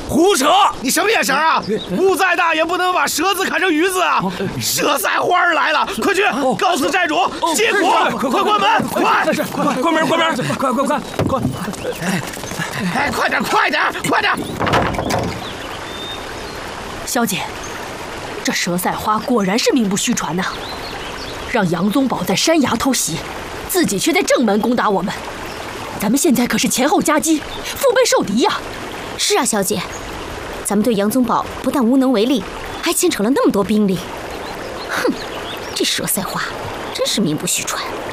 胡扯！ 你什么眼神啊？雾再大也不能把蛇子看成鱼子啊！蛇赛花儿来了，快去告诉寨主结果！快关门！快！ 关门！快！ 哎，快点！ 小姐，这蛇赛花果然是名不虚传呐！让杨宗保在山崖偷袭，自己却在正门攻打我们，咱们现在可是前后夹击，腹背受敌呀！ 是啊，小姐，咱们对杨宗保不但无能为力，还牵扯了那么多兵力。哼，这蛇赛花真是名不虚传。